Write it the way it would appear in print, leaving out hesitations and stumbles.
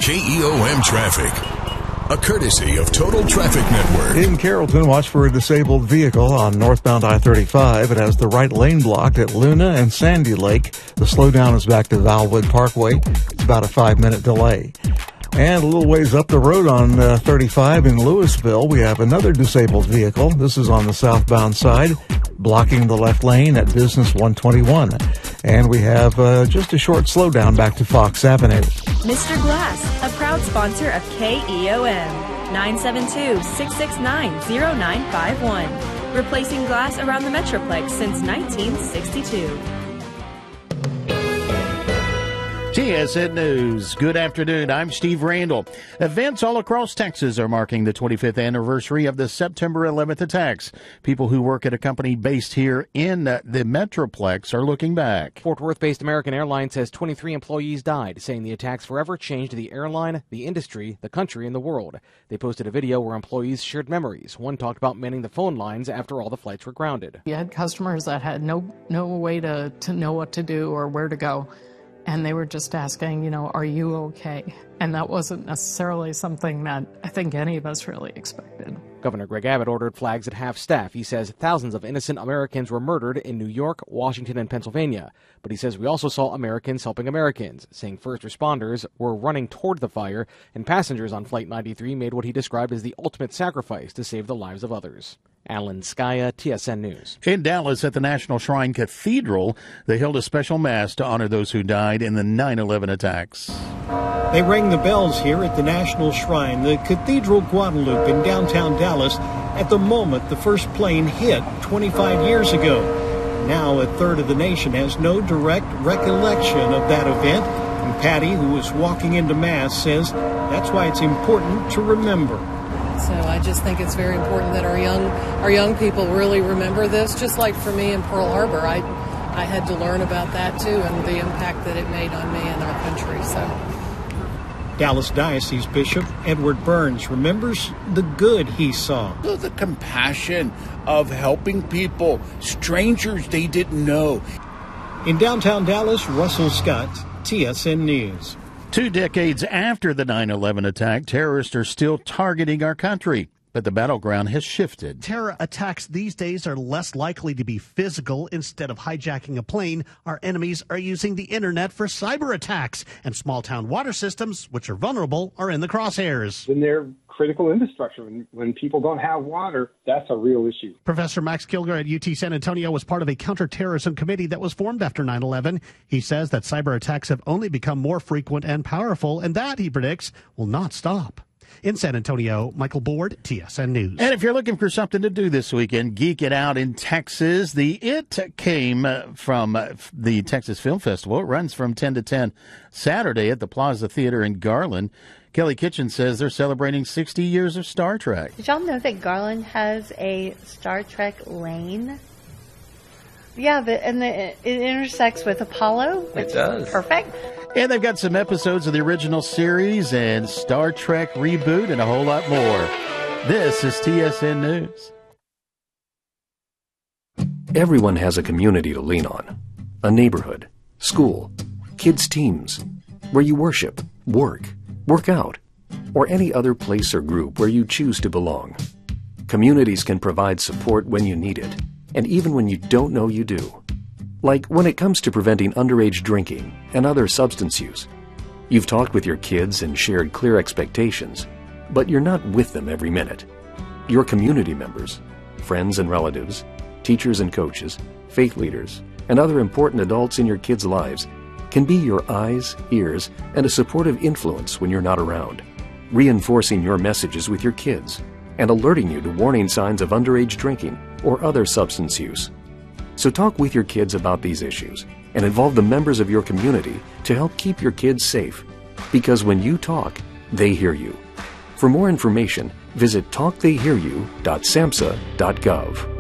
KEOM traffic. A courtesy of Total Traffic Network. In Carrollton, watch for a disabled vehicle on northbound I-35. It has the right lane blocked at Luna and Sandy Lake. The slowdown is back to Valwood Parkway. It's about a 5-minute delay. And a little ways up the road on 35 in Louisville, we have another disabled vehicle. This is on the southbound side, blocking the left lane at Business 121. And we have just a short slowdown back to Fox Avenue. Mr. Glass, a proud sponsor of KEOM. 972-669-0951. Replacing glass around the Metroplex since 1962. TSN News. Good afternoon. I'm Steve Randall. Events all across Texas are marking the 25th anniversary of the September 11th attacks. People who work at a company based here in the Metroplex are looking back. Fort Worth-based American Airlines says 23 employees died, saying the attacks forever changed the airline, the industry, the country, and the world. They posted a video where employees shared memories. One talked about manning the phone lines after all the flights were grounded. You had customers that had no way to know what to do or where to go. And they were just asking, are you okay? And that wasn't necessarily something that I think any of us really expected. Governor Greg Abbott ordered flags at half staff. He says thousands of innocent Americans were murdered in New York, Washington, and Pennsylvania. But he says we also saw Americans helping Americans, saying first responders were running toward the fire, and passengers on Flight 93 made what he described as the ultimate sacrifice to save the lives of others. Alan Skaya, TSN News. In Dallas at the National Shrine Cathedral, they held a special mass to honor those who died in the 9/11 attacks. They rang the bells here at the National Shrine, the Cathedral Guadalupe in downtown Dallas, at the moment the first plane hit 25 years ago. Now a third of the nation has no direct recollection of that event, and Patty, who was walking into Mass, says that's why it's important to remember. So I just think it's very important that our young people really remember this. Just like for me in Pearl Harbor, I had to learn about that too and the impact that it made on me and our country. So Dallas Diocese Bishop Edward Burns remembers the good he saw. The compassion of helping people, strangers they didn't know. In downtown Dallas, Russell Scott, TSN News. 2 decades after the 9/11 attack, terrorists are still targeting our country, but the battleground has shifted. Terror attacks these days are less likely to be physical. Instead of hijacking a plane, our enemies are using the internet for cyber attacks, and small-town water systems, which are vulnerable, are in the crosshairs. When they're critical infrastructure, when people don't have water, that's a real issue. Professor Max Kilger at UT San Antonio was part of a counterterrorism committee that was formed after 9/11. He says that cyber attacks have only become more frequent and powerful, and that, he predicts, will not stop. In San Antonio, Michael Board, TSN News. And if you're looking for something to do this weekend, geek it out in Texas. The It came from the Texas Film Festival. It runs from 10 to 10 Saturday at the Plaza Theater in Garland. Kelly Kitchen says they're celebrating 60 years of Star Trek. Did y'all know that Garland has a Star Trek lane? Yeah, it intersects with Apollo. It does. Perfect. And they've got some episodes of the original series and Star Trek reboot and a whole lot more. This is TSN News. Everyone has a community to lean on. A neighborhood, school, kids' teams, where you worship, work out, or any other place or group where you choose to belong. Communities can provide support when you need it, and even when you don't know you do. Like when it comes to preventing underage drinking and other substance use. You've talked with your kids and shared clear expectations, but you're not with them every minute. Your community members, friends and relatives, teachers and coaches, faith leaders, and other important adults in your kids' lives can be your eyes, ears, and a supportive influence when you're not around, reinforcing your messages with your kids and alerting you to warning signs of underage drinking or other substance use. So talk with your kids about these issues and involve the members of your community to help keep your kids safe. Because when you talk, they hear you. For more information, visit talktheyhearyou.samhsa.gov.